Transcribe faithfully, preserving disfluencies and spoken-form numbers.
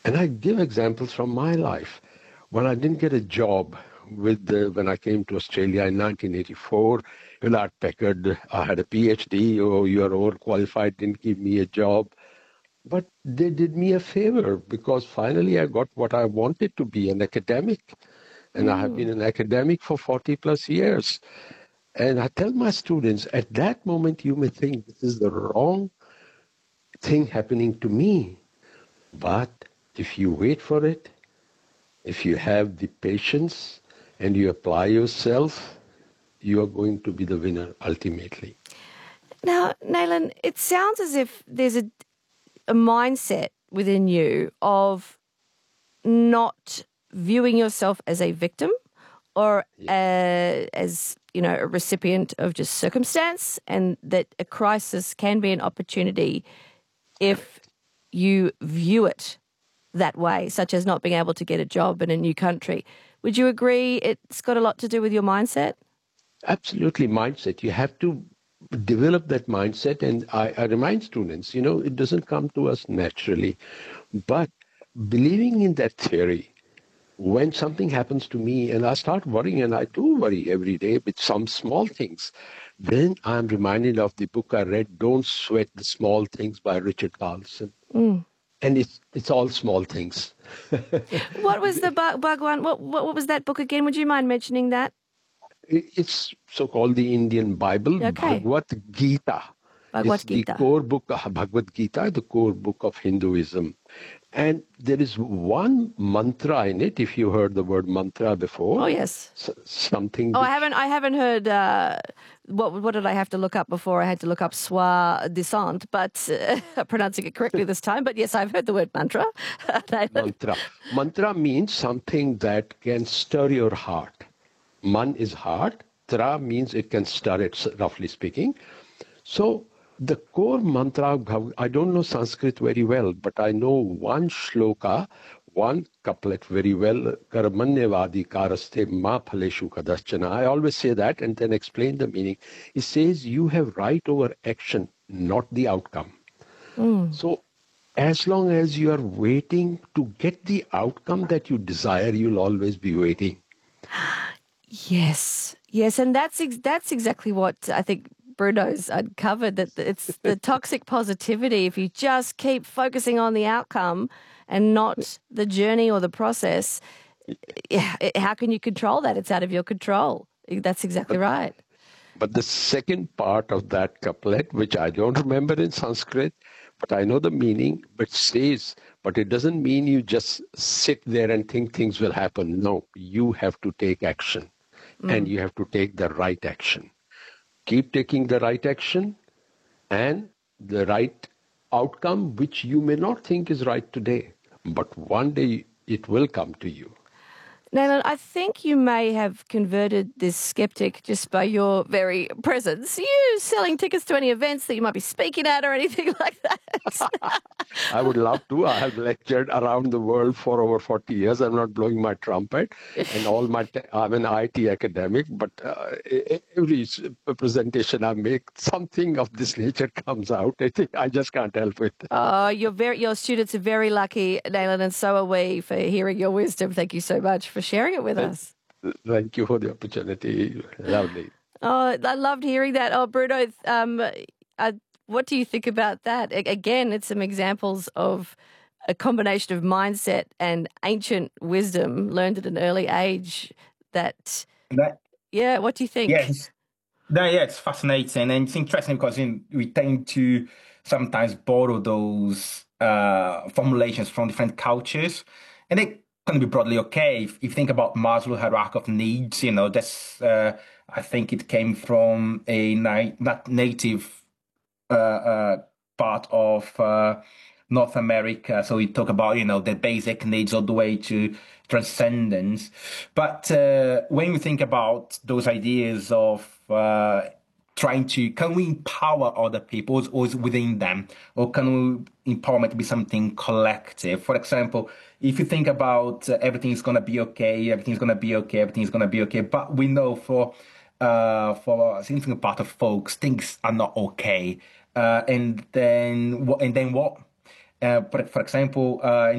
And I give examples from my life. When I didn't get a job with the, when I came to Australia in nineteen eighty-four, Hewlett Packard, I had a PhD, oh, you're overqualified, didn't give me a job. But they did me a favor because finally I got what I wanted to be, an academic. And I have been Mm. an academic for forty plus years. And I tell my students, at that moment, you may think this is the wrong thing happening to me. But if you wait for it, if you have the patience and you apply yourself, you are going to be the winner ultimately. Now, Nayland, it sounds as if there's a, a mindset within you of not viewing yourself as a victim or Yeah. a, as, you know, a recipient of just circumstance, and that a crisis can be an opportunity if you view it that way, such as not being able to get a job in a new country. Would you agree it's got a lot to do with your mindset? Absolutely, mindset. You have to develop that mindset. And I, I remind students, you know, it doesn't come to us naturally. But believing in that theory, when something happens to me and I start worrying, and I do worry every day with some small things, then I'm reminded of the book I read, Don't Sweat the Small Things by Richard Carlson. Mm. And it's it's all small things. What was the bug, bug one? What, what what was that book again? Would you mind mentioning that? It's so-called the Indian Bible, Okay, Bhagavad Gita. It's Bhagavad the Gita. core book, uh, Bhagavad Gita, the core book of Hinduism. And there is one mantra in it, if you heard the word mantra before, Oh yes. s- something Oh, I which, haven't. I haven't heard. Uh, what What did I have to look up before? I had to look up soi disant, but uh, pronouncing it correctly this time. But yes, I've heard the word mantra. mantra. Mantra means something that can stir your heart. Man is heart. Tra means it can stir it, roughly speaking. So the core mantra, I don't know Sanskrit very well, but I know one shloka, one couplet very well. Karmanyavadi karaste ma phaleshu kadaschana. I always say that and then explain the meaning. It says you have right over action, not the outcome. Mm. So as long as you are waiting to get the outcome that you desire, you'll always be waiting. Yes, yes, and that's ex- that's exactly what I think Bruno's uncovered. That it's the toxic positivity. If you just keep focusing on the outcome and not the journey or the process, yeah, it- how can you control that? It's out of your control. That's exactly But right. But the second part of that couplet, which I don't remember in Sanskrit, but I know the meaning, but says, but it doesn't mean you just sit there and think things will happen. No, you have to take action and Mm. you have to take the right action. Keep taking the right action and the right outcome, which you may not think is right today, but one day it will come to you. Nayland, I think you may have converted this skeptic just by your very presence. Are you selling tickets to any events that you might be speaking at or anything like that? I would love to. I have lectured around the world for over forty years. I'm not blowing my trumpet, and all my te- I'm an I T academic, but uh, e- e- every s- presentation I make, something of this nature comes out. I think I just can't help it. Oh, you're very, your students are very lucky, Nayland, and so are we for hearing your wisdom. Thank you so much for sharing it with Thank, us. thank you for the opportunity. Lovely. Oh, I loved hearing that. Oh, Bruno, um, uh, what do you think about that? A- again, it's some examples of a combination of mindset and ancient wisdom learned at an early age. That, That, yeah, what do you think? yes, that, yeah, it's fascinating and it's interesting because in, we tend to sometimes borrow those uh, formulations from different cultures, and they can be broadly okay. If, if you think about Maslow hierarchy of needs, you know, that's uh, I think it came from a na- not native uh, uh, part of uh, North America. So we talk about, you know, the basic needs all the way to transcendence. But uh, when we think about those ideas of uh, trying to, can we empower other people or is within them? Or can we empowerment be something collective? For example, if you think about uh, everything's going to be okay, everything's going to be okay, everything's going to be okay. But we know for uh, for a significant part of folks, things are not okay. Uh, and then what? And then what? Uh, for, for example, uh,